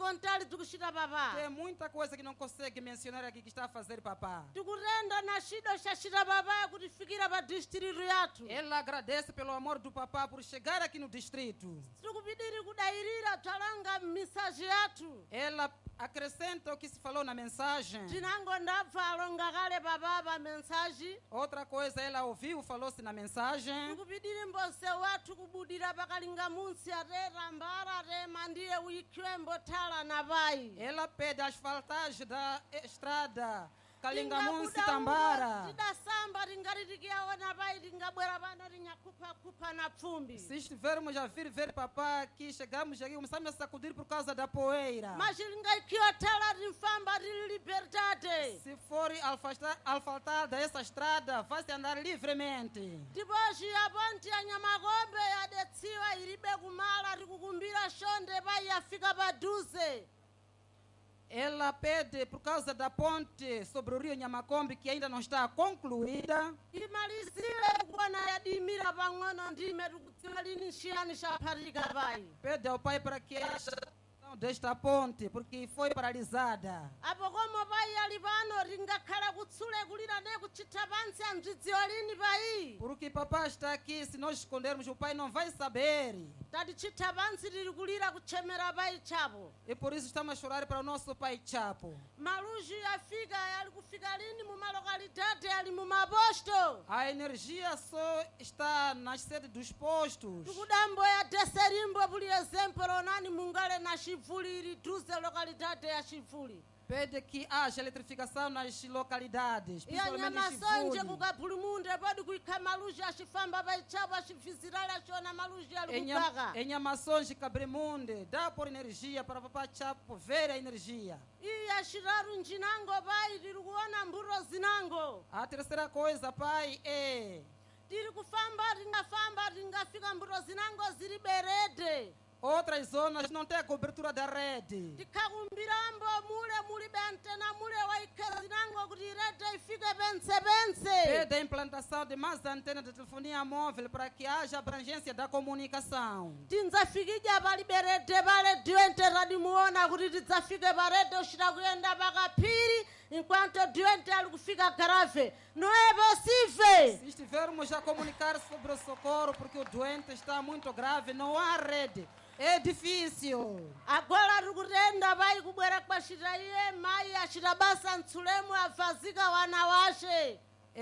vontade tikuchita papa. Tem muita coisa que não consegue mencionar aqui que está a fazer papá. Tikurenda na chido chachita papa kutifikira pa district yathu. Ela agradece pelo amor do papá por chegar aqui no distrito. Tikupitiri kudairira twalanga message yathu. Ela acrescenta o que se falou na mensagem. Tinango ndabva alonga kale papa pa message. Outra coisa, ela ouviu, falou-se na mensagem. Tikupitiri mbose wathu kubudira pakalinga munsi atera mbara rema ndiye uikhwembo thala na pai. Ela pede asfaltagem da estrada Kalingamunsi Tambara. Tidasamba tingatikiaona pai tingabwera pano tinyakhupha na pfumbi. Se estivermos a ver papá aqui, chegamos aqui, começamos a sacudir por causa da poeira. Mas tingaikhiothala tinfamba tili liberdade. Se for asfaltada essa estrada, vai-se andar livremente. Tiposhi aponti anyamakombe yadetsiwa ilibe kumala tikukumbira shonde pai yafika paduze. Ela pede por causa da ponte sobre o rio Nhamakombe que ainda não está concluída. Imalizile kuona yadimira pang'ono ndime tikudziwa lini nchiyani chaphatika pai. Pede ao pai para que haja desta ponte porque foi paralisada. Apo como pai ali pano tingakhala kutsule kulira ne kuchitha pansi amdzidziwa lini pai. Porque papá está aqui, se nós escondermos o pai não vai saber. Tatichitha pansi tili kulira kuchemera pai chapo. E por isso estamos a chorar para o nosso pai Chapo. Maluji afika ali kufika lini mu malocalidade ali mu maposto. A energia só está nas sedes dos postos. Tukudambo ya deserimbo por exemplo nani mungale na Chivuli ili tuze localidade ya Chivuli. Pede que haja eletrificação nas localidades, principalmente em Sonje Chivuli. kukapulumunde podi kuikha maluji achifamba paichapa achifizirala chona maluji ali kukaga. Em Amaçonge, Cabremunde, dá por energia para papá Chapo ver a energia. Iyi ashiraru njinango pai tiri kuona mburo zinango. A terceira coisa, pai, é Tiri kufamba tingafika mburo zinango ziri berede. outras zonas não tem a cobertura da rede. Tikakumbirambo mule bentena mule waikhe zinango kuti rede ifike pense. Pede a implantação de mais antenas de telefonia móvel para que haja abrangência da comunicação. Tinzafikija pali berede pale diwente tadimuona kuti tidzafike parede ushita kuyenda pakapiri enquanto diwente ali kufika grave. Não é possível. Se estivermos a comunicar sobre o socorro porque o doente está muito grave, não há rede. É difícil. Agora tikutenda pai kubwera kwachita iye mai achita basa mtsulemu avazika wana washe.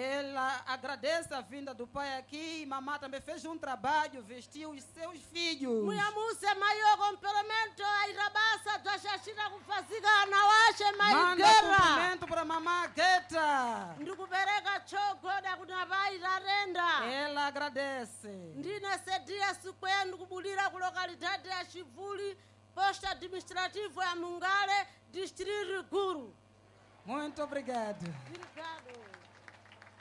Ela agradece a vinda do pai aqui. Mamá também fez um trabalho, vestiu os seus filhos. Muyamuse mayo complemento airabasa twashashira kufazika wana washe mai Manda gera. cumprimento para mamá Guetta. Ndikupereka chogoda kuti pai tarenda. Ela agradece. Ndine sedia square ndikubulira ku localidade ya Chivuli, posto administrativo ya Mungale, distrito Guru. Muito obrigado. Obrigado.